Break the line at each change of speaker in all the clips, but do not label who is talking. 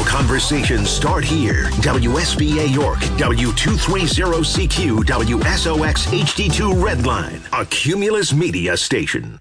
conversations start here. WSBA York, W230CQ, WSOX HD2 Redline, a Cumulus Media station.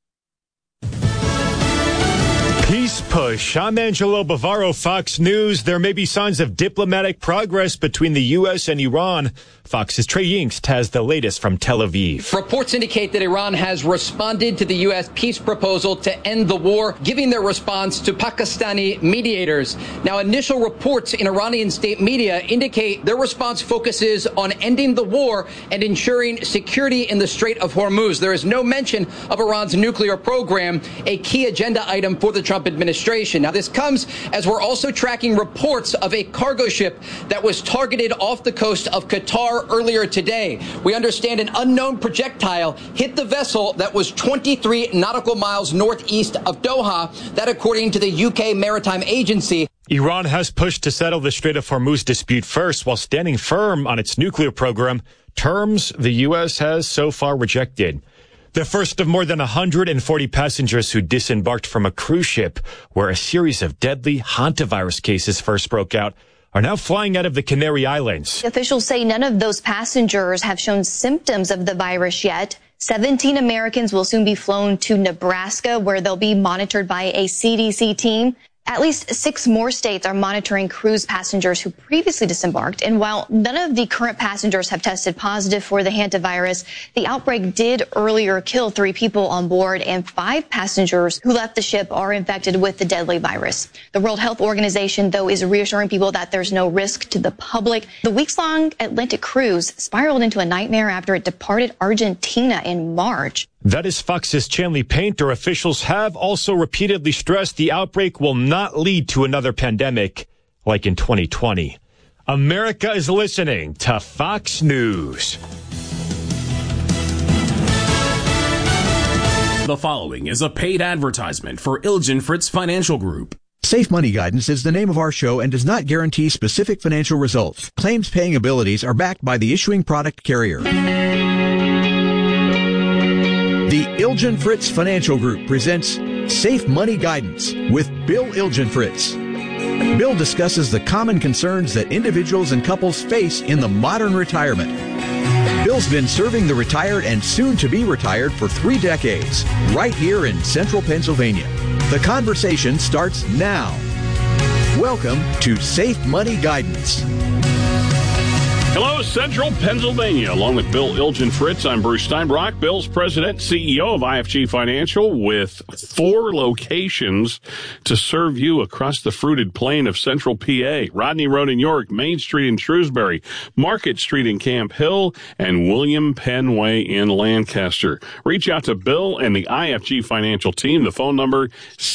Peace push. I'm Angelo Bavaro, Fox News. There may be signs of diplomatic progress between the U.S. and Iran. Fox's Trey Yingst has the latest from Tel Aviv.
Reports indicate that Iran has responded to the U.S. peace proposal to end the war, giving their response to Pakistani mediators. Now, initial reports in Iranian state media indicate their response focuses on ending the war and ensuring security in the Strait of Hormuz. There is no mention of Iran's nuclear program, a key agenda item for the Trump administration. Now, this comes as we're also tracking reports of a cargo ship that was targeted off the coast of Qatar earlier today. We understand an unknown projectile hit the vessel that was 23 nautical miles northeast of Doha. That, according to the UK Maritime Agency.
Iran has pushed to settle the Strait of Hormuz dispute first while standing firm on its nuclear program, terms the U.S. has so far rejected. The first of more than 140 passengers who disembarked from a cruise ship where a series of deadly hantavirus cases first broke out are now flying out of the Canary Islands.
Officials say none of those passengers have shown symptoms of the virus yet. 17 Americans will soon be flown to Nebraska, where they'll be monitored by a CDC team. At least 6 more states are monitoring cruise passengers who previously disembarked. And while none of the current passengers have tested positive for the hantavirus, the outbreak did earlier kill 3 people on board, and 5 passengers who left the ship are infected with the deadly virus. The World Health Organization, though, is reassuring people that there's no risk to the public. The weeks-long Atlantic cruise spiraled into a nightmare after it departed Argentina in March.
That is Fox's Chanley Painter. Officials have also repeatedly stressed the outbreak will not lead to another pandemic like in 2020. America is listening to Fox News.
The following is a paid advertisement for Ilgen Fritz Financial Group.
Safe Money Guidance is the name of our show and does not guarantee specific financial results. Claims paying abilities are backed by the issuing product carrier. The Ilgen Fritz Financial Group presents Safe Money Guidance with Bill Ilgen Fritz. Bill discusses the common concerns that individuals and couples face in the modern retirement. Bill's been serving the retired and soon to be retired for 3 decades, right here in central Pennsylvania. The conversation starts now. Welcome to Safe Money Guidance.
Hello, Central Pennsylvania. Along with Bill Ilgen Fritz, I'm Bruce Steinbrock, Bill's president, CEO of IFG Financial, with 4 locations to serve you across the fruited plain of Central PA. Rodney Road in York, Main Street in Shrewsbury, Market Street in Camp Hill, and William Penn Way in Lancaster. Reach out to Bill and the IFG Financial team. The phone number,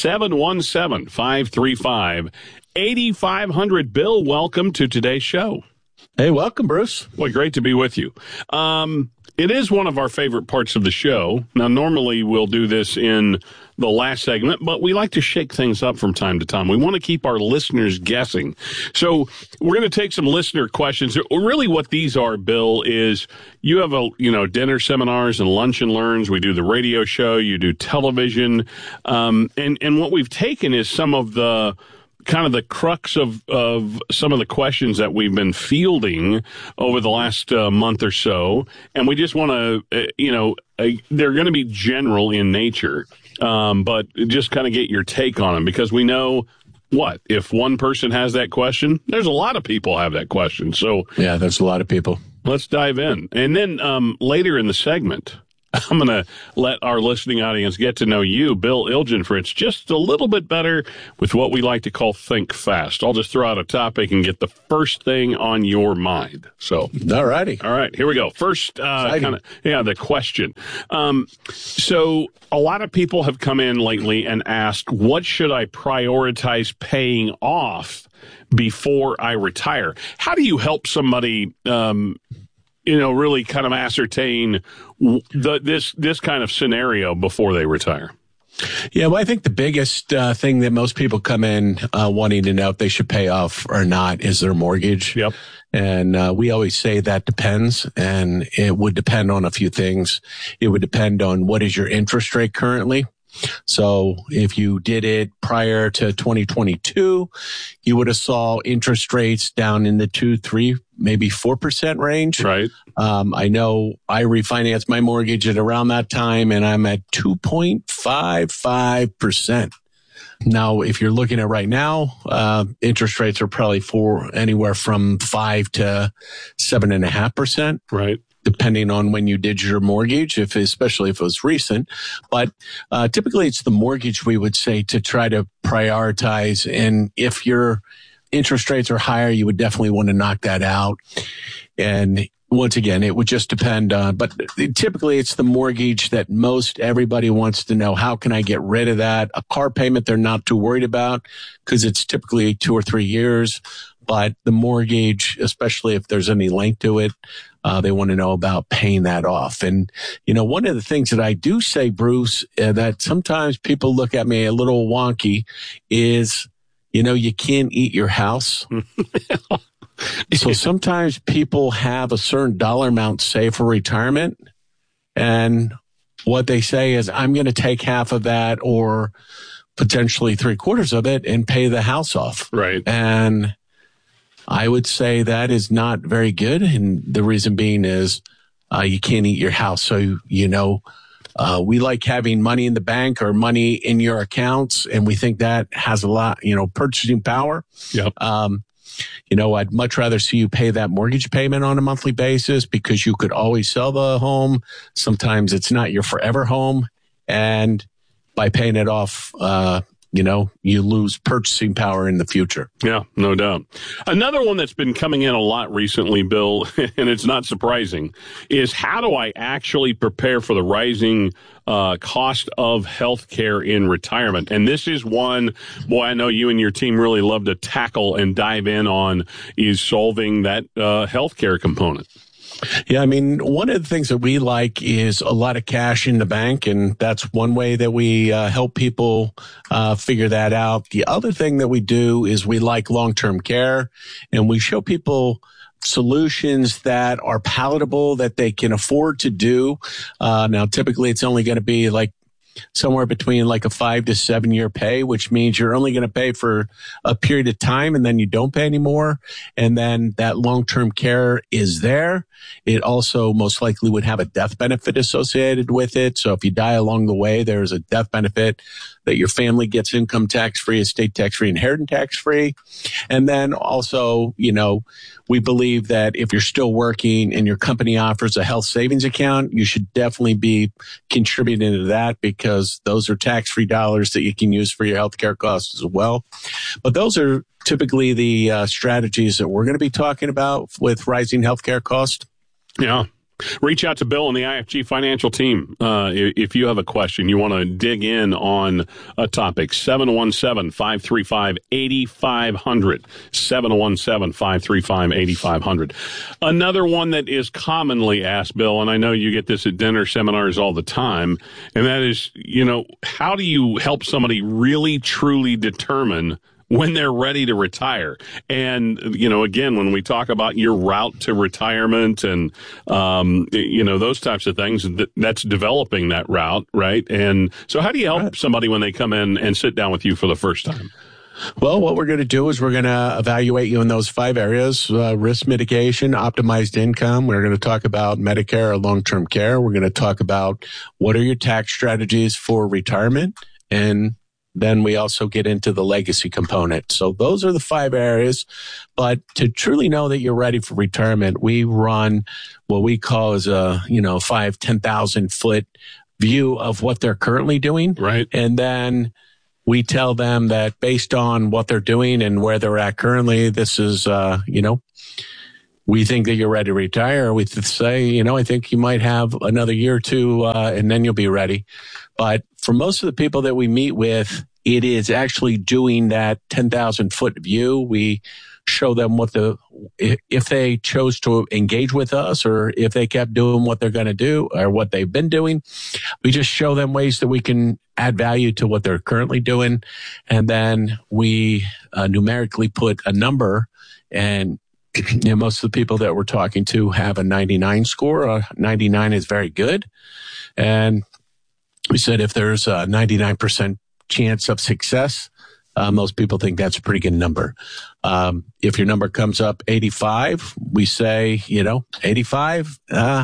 717-535-8500. Bill, welcome to today's show.
Hey, welcome, Bruce.
Well, great to be with you. It is one of our favorite parts of the show. Now, normally we'll do this in the last segment, but we like to shake things up from time to time. We want to keep our listeners guessing. So we're going to take some listener questions. Really what these are, Bill, is you have dinner seminars and lunch and learns. We do the radio show. You do television. And what we've taken is some of the kind of the crux of some of the questions that we've been fielding over the last month or so. And we just want to, they're going to be general in nature, but just kind of get your take on them, because we know if one person has that question, there's a lot of people have that question. So
yeah, there's a lot of people.
Let's dive in. And then later in the segment, I'm going to let our listening audience get to know you, Bill Ilgen Fritz, just a little bit better with what we like to call Think Fast. I'll just throw out a topic and get the first thing on your mind. So,
all righty.
All right, here we go. First, the question. So a lot of people have come in lately and asked, what should I prioritize paying off before I retire? How do you help somebody really kind of ascertain this kind of scenario before they retire?
Yeah, well, I think the biggest thing that most people come in wanting to know if they should pay off or not is their mortgage.
Yep.
And we always say that depends, and it would depend on a few things. It would depend on what is your interest rate currently. So if you did it prior to 2022, you would have saw interest rates down in the 2, 3, maybe 4% range.
Right.
I know I refinanced my mortgage at around that time, and I'm at 2.55%. Now, if you're looking at right now, interest rates are probably anywhere from 5 to 7.5%.
Right.
Depending on when you did your mortgage, especially if it was recent. But typically it's the mortgage we would say to try to prioritize. And if your interest rates are higher, you would definitely want to knock that out. And once again, it would just depend on, but typically it's the mortgage that most everybody wants to know. How can I get rid of that? A car payment they're not too worried about because it's typically 2 or 3 years. But the mortgage, especially if there's any length to it, they want to know about paying that off. And, one of the things that I do say, Bruce, that sometimes people look at me a little wonky is, you can't eat your house. So sometimes people have a certain dollar amount saved for retirement. And what they say is, I'm going to take half of that or potentially 3/4 of it and pay the house off.
Right.
And I would say that is not very good. And the reason being is you can't eat your house. So, we like having money in the bank or money in your accounts. And we think that has a lot, purchasing power.
Yep.
I'd much rather see you pay that mortgage payment on a monthly basis because you could always sell the home. Sometimes it's not your forever home. And by paying it off, you lose purchasing power in the future.
Yeah, no doubt. Another one that's been coming in a lot recently, Bill, and it's not surprising, is how do I actually prepare for the rising cost of health care in retirement? And this is one, boy, I know you and your team really love to tackle and dive in on, is solving that health care component.
Yeah, one of the things that we like is a lot of cash in the bank, and that's one way that we help people figure that out. The other thing that we do is we like long-term care, and we show people solutions that are palatable, that they can afford to do. Now, typically, it's only going to be like somewhere between like a 5 to 7 year pay, which means you're only going to pay for a period of time and then you don't pay anymore. And then that long-term care is there. It also most likely would have a death benefit associated with it. So if you die along the way, there's a death benefit that your family gets income tax-free, estate tax-free, inheritance tax-free. And then also, we believe that if you're still working and your company offers a health savings account, you should definitely be contributing to that because those are tax-free dollars that you can use for your healthcare costs as well. But those are typically the strategies that we're going to be talking about with rising healthcare costs.
Yeah. Reach out to Bill and the IFG financial team if you have a question, you want to dig in on a topic. 717-535-8500. 717-535-8500. Another one that is commonly asked, Bill, and I know you get this at dinner seminars all the time, and that is, how do you help somebody really, truly determine when they're ready to retire? And, again, when we talk about your route to retirement and, those types of things, that's developing that route, right? And so how do you help somebody when they come in and sit down with you for the first time?
Well, what we're going to do is we're going to evaluate you in those 5 areas: risk mitigation, optimized income. We're going to talk about Medicare or long-term care. We're going to talk about what are your tax strategies for retirement, and then we also get into the legacy component. So those are the 5 areas. But to truly know that you're ready for retirement, we run what we call as a, 10,000 foot view of what they're currently doing.
Right.
And then we tell them that based on what they're doing and where they're at currently, this is, we think that you're ready to retire. We say, I think you might have another year or two, and then you'll be ready. But for most of the people that we meet with, it is actually doing that 10,000 foot view. We show them if they chose to engage with us or if they kept doing what they're going to do or what they've been doing. We just show them ways that we can add value to what they're currently doing. And then we numerically put a number, and most of the people that we're talking to have a 99 score. 99 is very good. And We said if there's a 99% chance of success, most people think that's a pretty good number. If your number comes up 85, we say, 85,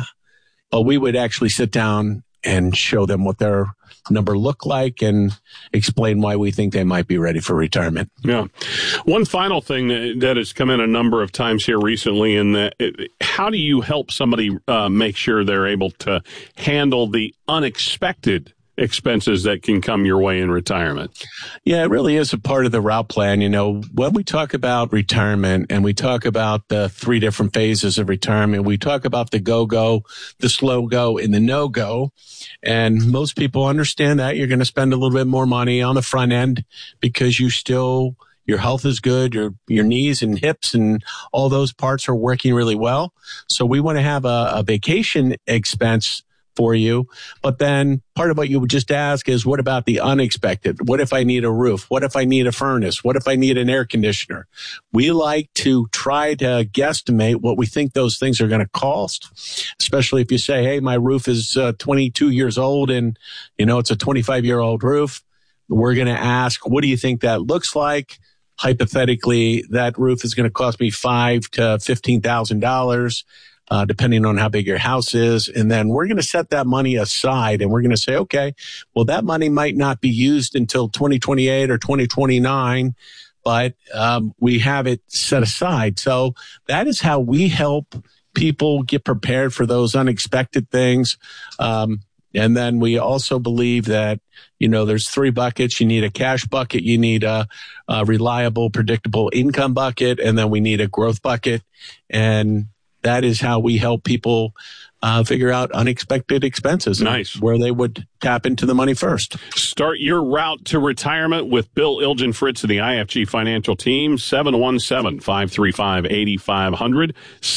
but we would actually sit down and show them what their number look like and explain why we think they might be ready for retirement.
Yeah. One final thing that has come in a number of times here recently, how do you help somebody make sure they're able to handle the unexpected expenses that can come your way in retirement?
Yeah, it really is a part of the route plan. When we talk about retirement and we talk about the 3 different phases of retirement, we talk about the go-go, the slow-go, and the no-go. And most people understand that you're going to spend a little bit more money on the front end because your health is good, your knees and hips and all those parts are working really well. So we want to have a vacation expense for you. But then part of what you would just ask is, what about the unexpected? What if I need a roof? What if I need a furnace? What if I need an air conditioner? We like to try to guesstimate what we think those things are going to cost, especially if you say, hey, my roof is 22 years old and, it's a 25-year-old roof. We're going to ask, what do you think that looks like? Hypothetically, that roof is going to cost me $5,000 to $15,000. Depending on how big your house is. And then we're going to set that money aside and we're going to say, okay, well, that money might not be used until 2028 or 2029, but we have it set aside. So that is how we help people get prepared for those unexpected things. And then we also believe that, there's 3 buckets. You need a cash bucket. You need a reliable, predictable income bucket. And then we need a growth bucket. And that is how we help people figure out unexpected expenses.
Nice.
Where they would tap into the money first.
Start your route to retirement with Bill Ilgenfritz of the IFG Financial Team, 717-535-8500,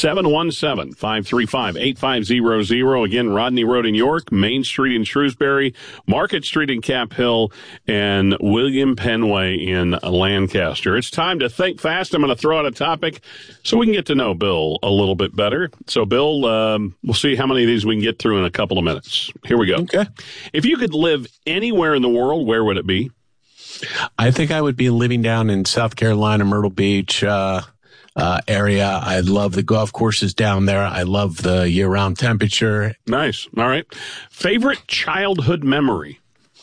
717-535-8500. Again, Rodney Road in York, Main Street in Shrewsbury, Market Street in Cap Hill, and William Penway in Lancaster. It's time to think fast. I'm going to throw out a topic so we can get to know Bill a little bit better. So, Bill, we'll see how many of these we can get through in a couple of minutes. Here we go.
Okay.
If you could live anywhere in the world, where would it be?
I think I would be living down in South Carolina, Myrtle Beach area. I love the golf courses down there. I love the year-round temperature.
Nice. All right. Favorite childhood memory?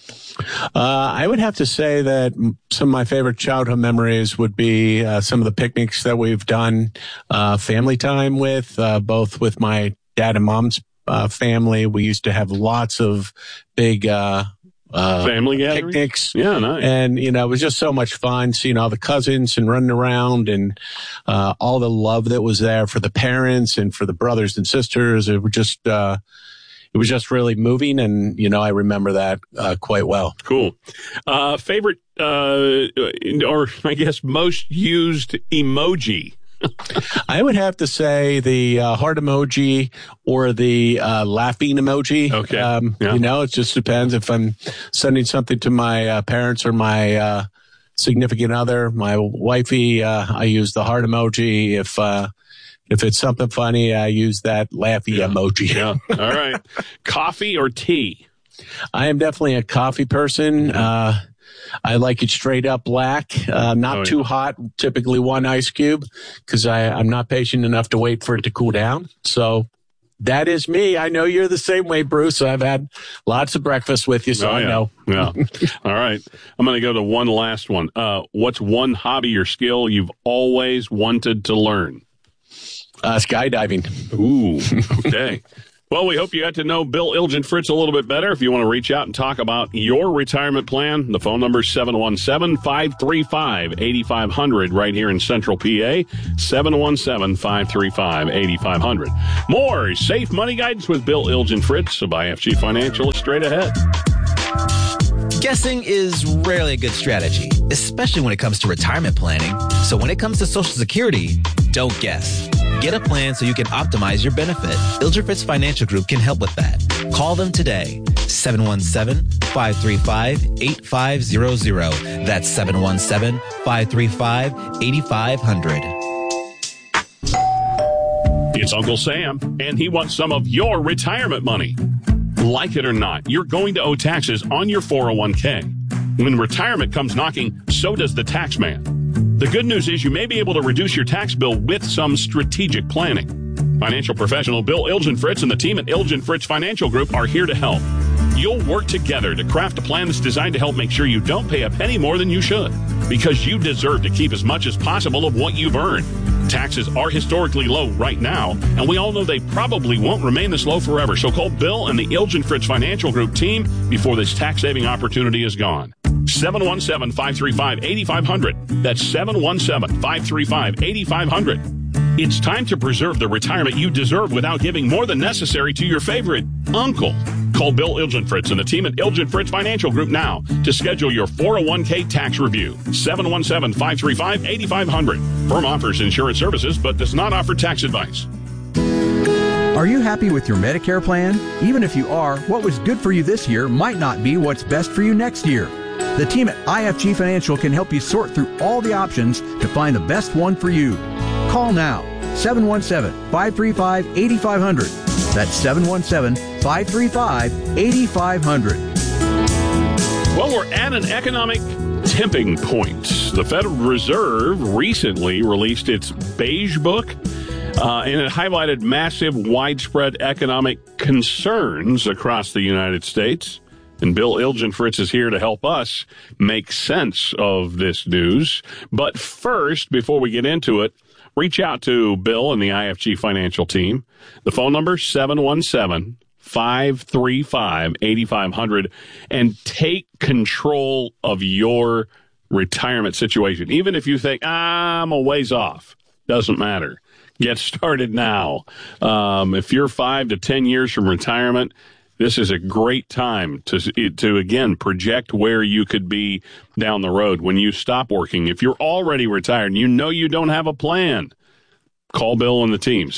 I would have to say that some of my favorite childhood memories would be some of the picnics that we've done, family time with, both with my dad and mom's family. We used to have lots of big
family gatherings?
Picnics.
Yeah, nice.
And, it was just so much fun seeing all the cousins and running around and all the love that was there for the parents and for the brothers and sisters. It was just really moving, and, I remember that quite well.
Cool. Favorite, or I guess most used emoji?
I would have to say the heart emoji or the laughing emoji.
Okay. Yeah.
It just depends if I'm sending something to my parents or my significant other, my wifey. I use the heart emoji. If it's something funny, I use that laughy emoji.
Yeah. All right. Coffee or tea?
I am definitely a coffee person. I like it straight up black, not too hot, typically 1 ice cube, because I'm not patient enough to wait for it to cool down. So that is me. I know you're the same way, Bruce. I've had lots of breakfast with you, so I know.
Yeah. All right. I'm going to go to one last one. What's one hobby or skill you've always wanted to learn?
Skydiving.
Ooh, okay. Well, we hope you got to know Bill Ilgenfritz a little bit better. If you want to reach out and talk about your retirement plan, the phone number is 717-535-8500 right here in Central PA, 717-535-8500. More Safe Money Guidance with Bill Ilgenfritz of IFG Financial is straight ahead.
Guessing is rarely a good strategy, especially when it comes to retirement planning. So when it comes to Social Security, don't guess. Get a plan so you can optimize your benefit. Ilgenfritz Financial Group can help with that. Call them today. 717-535-8500. That's 717-535-8500.
It's Uncle Sam, and he wants some of your retirement money. Like it or not, you're going to owe taxes on your 401k. When retirement comes knocking, so does the tax man. The good news is you may be able to reduce your tax bill with some strategic planning. Financial professional Bill Ilgenfritz and the team at Ilgenfritz Financial Group are here to help. You'll work together to craft a plan that's designed to help make sure you don't pay a penny more than you should, because you deserve to keep as much as possible of what you've earned. Taxes are historically low right now, and we all know they probably won't remain this low forever. So call Bill and the Ilgenfritz Financial Group team before this tax-saving opportunity is gone. 717-535-8500. That's 717-535-8500. It's time to preserve the retirement you deserve without giving more than necessary to your favorite uncle. Call Bill Ilgenfritz and the team at Ilgenfritz Financial Group now to schedule your 401k tax review. 717-535-8500. Firm offers insurance services but does not offer tax advice.
Are you happy with your Medicare plan? Even if you are, what was good for you this year might not be what's best for you next year. The team at IFG Financial can help you sort through all the options to find the best one for you. Call now, 717-535-8500. That's 717-535-8500.
Well, we're at an economic tipping point. The Federal Reserve recently released its Beige Book, and it highlighted massive, widespread economic concerns across the United States. And Bill Ilgenfritz is here to help us make sense of this news. But first, before we get into it, reach out to Bill and the IFG Financial team. The phone number, 717-535-8500, and take control of your retirement situation. Even if you think, I'm a ways off, doesn't matter. Get started now. If you're 5 to 10 years from retirement, this is a great time to again, project where you could be down the road when you stop working. If you're already retired and you know you don't have a plan, call Bill and the team,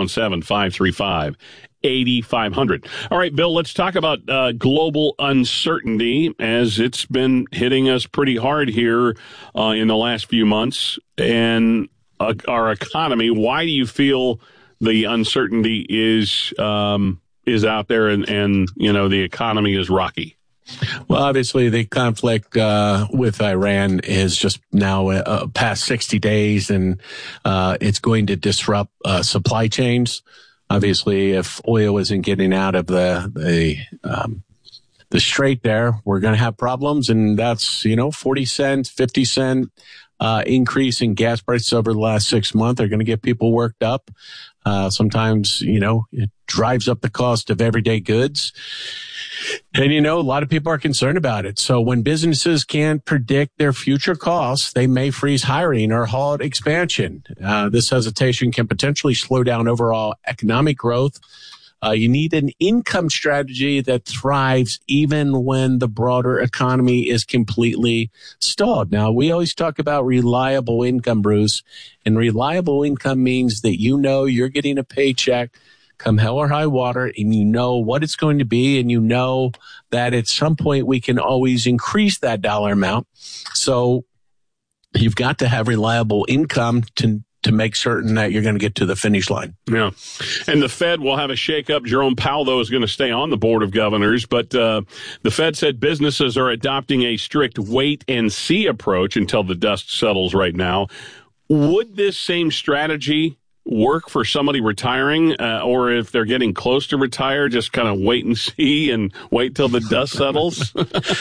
717-535-8500. All right, Bill, let's talk about global uncertainty, as it's been hitting us pretty hard here in the last few months, and our economy. Why do you feel the uncertainty is out there and you know, the economy is rocky?
Well, obviously, the conflict with Iran is just now past 60 days, and it's going to disrupt supply chains. Obviously, if oil isn't getting out of the strait there, we're going to have problems, and that's, 40 cents, 50 cent increase in gas prices over the last 6 months are going to get people worked up. Sometimes, it drives up the cost of everyday goods. And, a lot of people are concerned about it. So when businesses can't predict their future costs, they may freeze hiring or halt expansion. This hesitation can potentially slow down overall economic growth. You need an income strategy that thrives even when the broader economy is completely stalled. Now, we always talk about reliable income, Bruce, and reliable income means that you're getting a paycheck come hell or high water, and you know what it's going to be, and you know that at some point we can always increase that dollar amount. So you've got to have reliable income to make certain that you're going to get to the finish line.
Yeah. And the Fed will have a shakeup. Jerome Powell, though, is going to stay on the Board of Governors. But the Fed said businesses are adopting a strict wait-and-see approach until the dust settles right now. Would this same strategy work for somebody retiring, or if they're getting close to retire, just kind of wait and see and wait till the dust settles?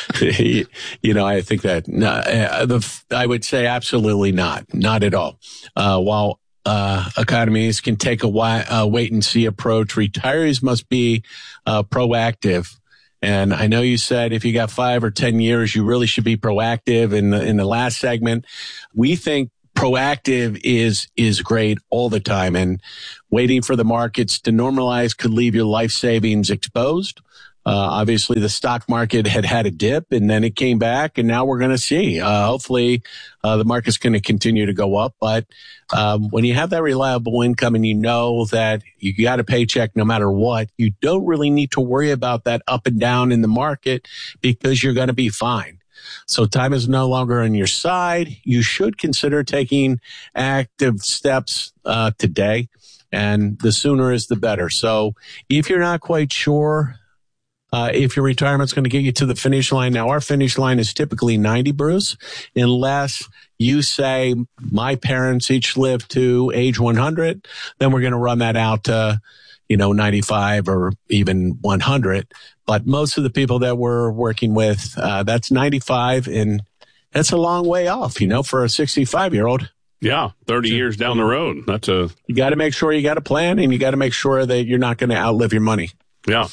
I think that I would say absolutely not at all. While economies can take a wait and see approach, retirees must be proactive. And I know you said if you got 5 or 10 years, you really should be proactive. In the last segment, we think proactive is great all the time, and waiting for the markets to normalize could leave your life savings exposed. Obviously, the stock market had a dip, and then it came back, and now we're going to see. Hopefully, the market's going to continue to go up. But when you have that reliable income and you know that you got a paycheck no matter what, you don't really need to worry about that up and down in the market because you're going to be fine. So time is no longer on your side. You should consider taking active steps today, and the sooner is the better. So if you're not quite sure if your retirement's going to get you to the finish line. Now, our finish line is typically 90, Bruce, unless you say my parents each live to age 100, then we're going to run that out to, 95 or even 100. But most of the people that we're working with, that's 95, and that's a long way off, for a 65-year-old.
Yeah, 30 years down the road.
You got to make sure you got a plan, and you got to make sure that you're not going to outlive your money.
Yeah.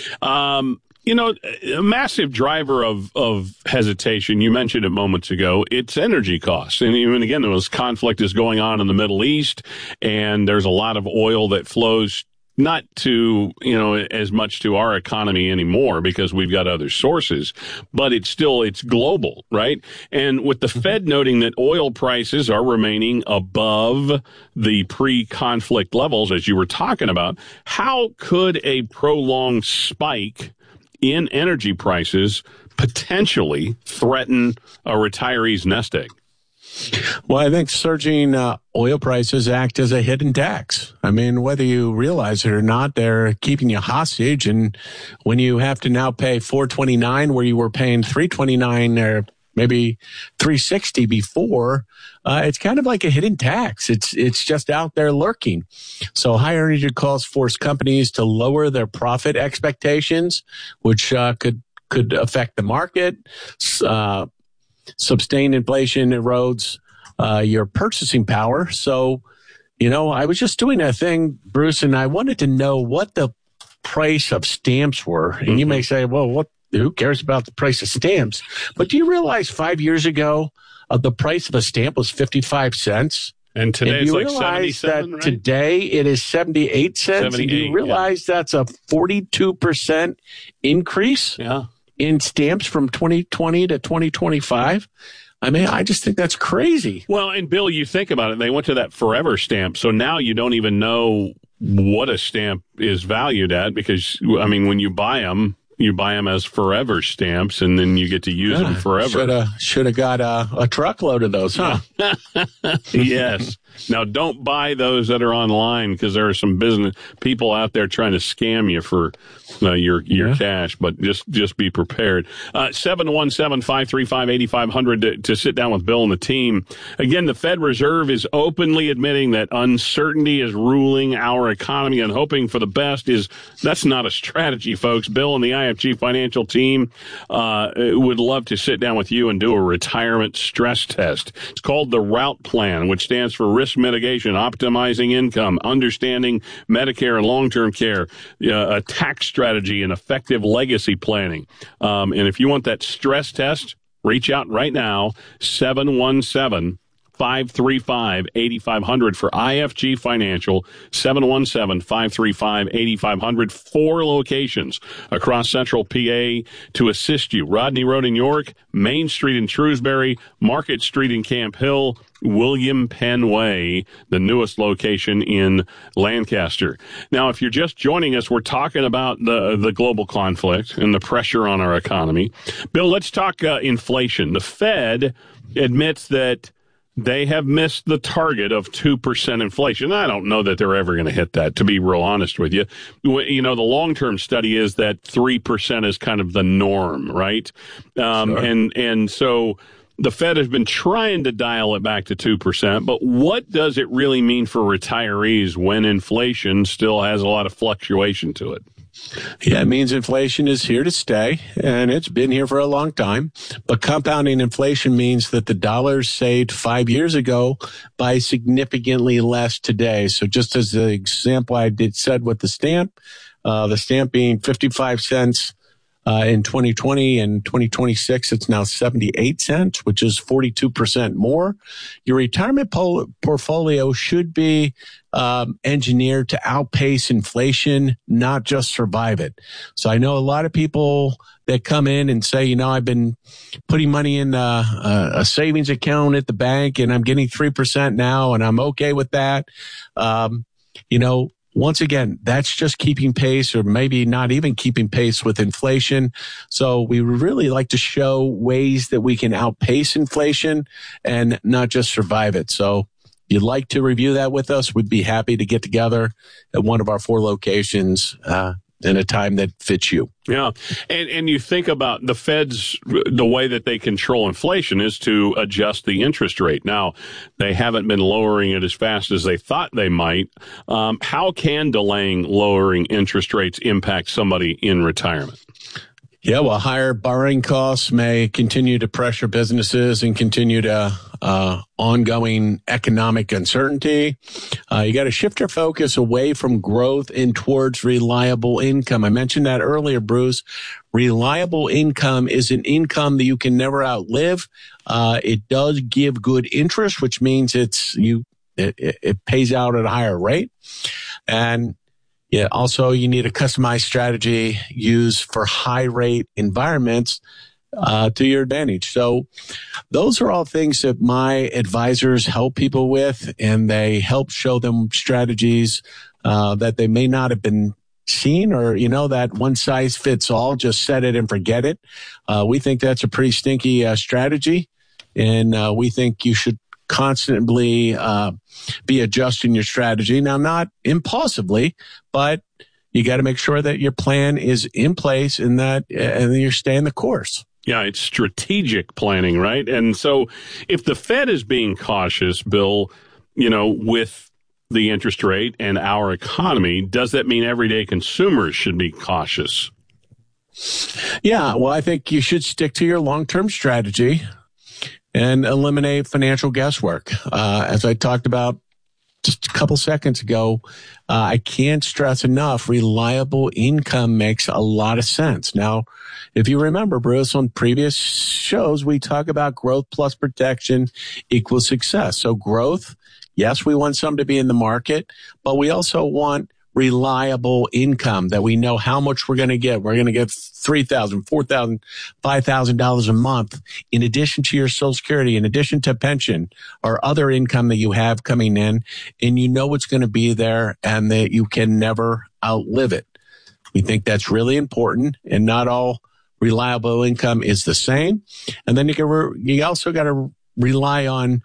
A massive driver of hesitation, you mentioned it moments ago, it's energy costs. And even again, this conflict is going on in the Middle East, and there's a lot of oil that flows not to, as much to our economy anymore because we've got other sources, but it's global, right? And with the Fed noting that oil prices are remaining above the pre-conflict levels, as you were talking about, how could a prolonged spike in energy prices potentially threaten a retiree's nest egg?
Well, I think surging oil prices act as a hidden tax. I mean, whether you realize it or not, they're keeping you hostage. And when you have to now pay $4.29 where you were paying $3.29 or maybe $3.60 before, it's kind of like a hidden tax. It's just out there lurking. So higher energy costs force companies to lower their profit expectations, which could affect the market. Sustained inflation erodes your purchasing power. So, I was just doing a thing, Bruce, and I wanted to know what the price of stamps were. And you may say, well, who cares about the price of stamps? But do you realize 5 years ago, the price of a stamp was 55 cents?
And today it's like 77, right?
Today it is 78 cents. And do you realize that's a 42% increase?
Yeah.
In stamps from 2020 to 2025. I mean, I just think that's crazy.
Well, and Bill, you think about it, they went to that forever stamp. So now you don't even know what a stamp is valued at because, when you buy them as forever stamps and then you get to use them forever.
Should have got a truckload of those, huh?
Yes. Now, don't buy those that are online because there are some business people out there trying to scam you for your cash, but just be prepared. 717-535-8500 to sit down with Bill and the team. Again, the Fed Reserve is openly admitting that uncertainty is ruling our economy and hoping for the best that's not a strategy, folks. Bill and the IFG financial team would love to sit down with you and do a retirement stress test. It's called the Route Plan, which stands for risk mitigation, optimizing income, understanding Medicare and long-term care, a tax strategy, and effective legacy planning. And if you want that stress test, reach out right now, 717-535-8500 for IFG Financial, 717-535-8500. 4 locations across Central PA to assist you. Rodney Road in York, Main Street in Shrewsbury, Market Street in Camp Hill, William Penn Way, the newest location in Lancaster. Now, if you're just joining us, we're talking about the global conflict and the pressure on our economy. Bill, let's talk inflation. The Fed admits that they have missed the target of 2% inflation. I don't know that they're ever going to hit that, to be real honest with you. The long-term study is that 3% is kind of the norm, right? Sure. And so the Fed has been trying to dial it back to 2%, but what does it really mean for retirees when inflation still has a lot of fluctuation to it?
Yeah, it means inflation is here to stay, and it's been here for a long time. But compounding inflation means that the dollars saved 5 years ago buy significantly less today. So just as the example I said with the stamp being 55 cents in 2020 and 2026, it's now 78 cents, which is 42% more. Your retirement portfolio should be engineered to outpace inflation, not just survive it. So I know a lot of people that come in and say, I've been putting money in a savings account at the bank and I'm getting 3% now and I'm okay with that. Once again, that's just keeping pace or maybe not even keeping pace with inflation. So we really like to show ways that we can outpace inflation and not just survive it. So if you'd like to review that with us, we'd be happy to get together at one of our 4 locations in a time that fits you.
Yeah. And you think about the Fed's, the way that they control inflation is to adjust the interest rate. Now, they haven't been lowering it as fast as they thought they might. How can delaying lowering interest rates impact somebody in retirement?
Yeah, well, higher borrowing costs may continue to pressure businesses and continue to ongoing economic uncertainty. You got to shift your focus away from growth and towards reliable income. I mentioned that earlier, Bruce. Reliable income is an income that you can never outlive. It does give good interest, which means it pays out at a higher rate. And yeah, also you need a customized strategy used for high rate environments to your advantage. So those are all things that my advisors help people with, and they help show them strategies that they may not have been seen, or, that one size fits all, just set it and forget it. We think that's a pretty stinky strategy, and we think you should constantly be adjusting your strategy. Now, not impulsively, but you got to make sure that your plan is in place and that and you're staying the course.
Yeah, it's strategic planning, right? And so if the Fed is being cautious, Bill, with the interest rate and our economy, does that mean everyday consumers should be cautious?
Yeah, well, I think you should stick to your long-term strategy and eliminate financial guesswork. As I talked about just a couple seconds ago, I can't stress enough, reliable income makes a lot of sense. Now, if you remember, Bruce, on previous shows, we talk about growth plus protection equals success. So growth, yes, we want some to be in the market, but we also want reliable income that we know how much we're going to get. We're going to get $3,000, $4,000, $5,000 a month in addition to your Social Security, in addition to pension or other income that you have coming in, and you know it's going to be there and that you can never outlive it. We think that's really important, and not all reliable income is the same. And then you also got to rely on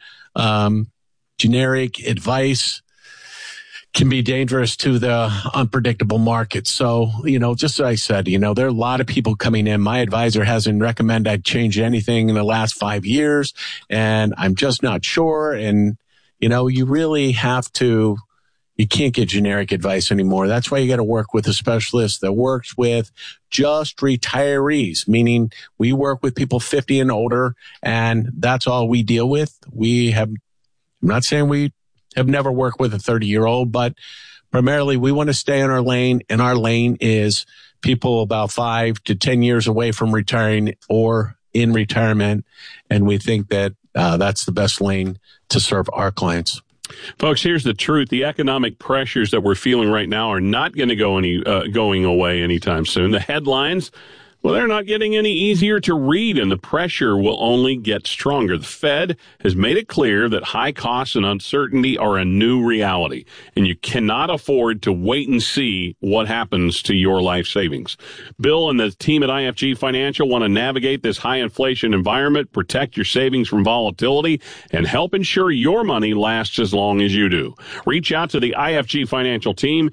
generic advice. Can be dangerous to the unpredictable market. So, just as I said, there are a lot of people coming in. My advisor hasn't recommended I change anything in the last 5 years, and I'm just not sure. And, you really have to, you can't get generic advice anymore. That's why you got to work with a specialist that works with just retirees, meaning we work with people 50 and older, and that's all we deal with. I'm not saying we have never worked with a 30-year-old, but primarily we want to stay in our lane, and our lane is people about 5 to 10 years away from retiring or in retirement, and we think that that's the best lane to serve our clients.
Folks, here's the truth. The economic pressures that we're feeling right now are not going to going away anytime soon. The headlines, well, they're not getting any easier to read, and the pressure will only get stronger. The Fed has made it clear that high costs and uncertainty are a new reality, and you cannot afford to wait and see what happens to your life savings. Bill and the team at IFG Financial want to navigate this high inflation environment, protect your savings from volatility, and help ensure your money lasts as long as you do. Reach out to the IFG Financial team,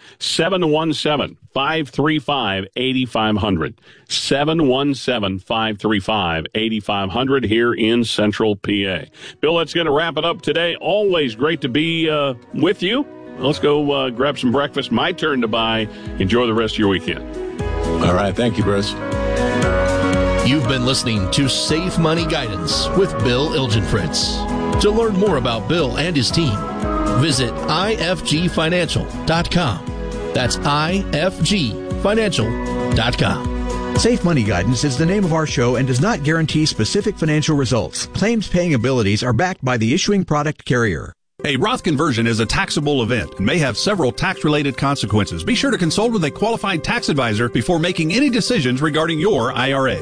717-535-8500. 717-535-8500 here in Central PA. Bill, that's going to wrap it up today. Always great to be with you. Let's go grab some breakfast. My turn to buy. Enjoy the rest of your weekend.
All right. Thank you, Bruce.
You've been listening to Safe Money Guidance with Bill Ilgenfritz. To learn more about Bill and his team, visit ifgfinancial.com. That's ifgfinancial.com.
Safe Money Guidance is the name of our show and does not guarantee specific financial results. Claims paying abilities are backed by the issuing product carrier.
A Roth conversion is a taxable event and may have several tax-related consequences. Be sure to consult with a qualified tax advisor before making any decisions regarding your IRA.